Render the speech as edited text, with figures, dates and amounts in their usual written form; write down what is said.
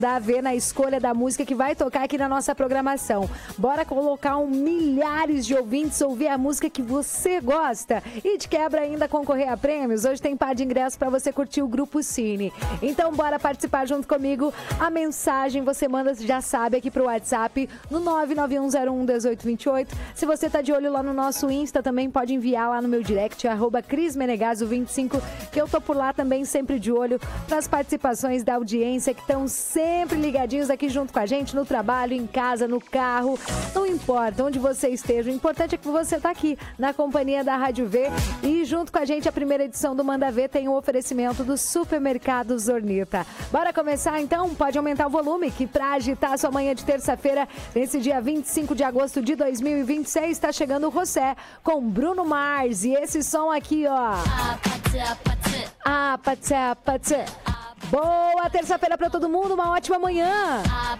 a ver na escolha da música que vai tocar aqui na nossa programação. Bora colocar milhares de ouvintes ouvir a música que você gosta e de quebra ainda concorrer a prêmios. Hoje tem par de ingressos para você curtir o Grupo Cine. Então bora participar junto comigo. A mensagem você manda, já sabe, aqui pro WhatsApp no 991011828. Se você tá de olho lá no nosso Insta, também pode enviar lá no meu direct, @CrisMenegaso25, que eu tô por lá também sempre de olho nas participações da audiência que estão sempre ligadinhos aqui junto com a gente, no trabalho, em casa, no carro, não importa onde você esteja, o importante é que você está aqui na companhia da Rádio V e junto com a gente a primeira edição do Manda Ver tem um oferecimento do Supermercado Zornita. Bora começar então? Pode aumentar o volume que para agitar a sua manhã de terça-feira, nesse dia 25 de agosto de 2026, está chegando o José com Bruno Mars e esse som aqui, ó. Boa terça-feira para todo mundo, uma ótima manhã.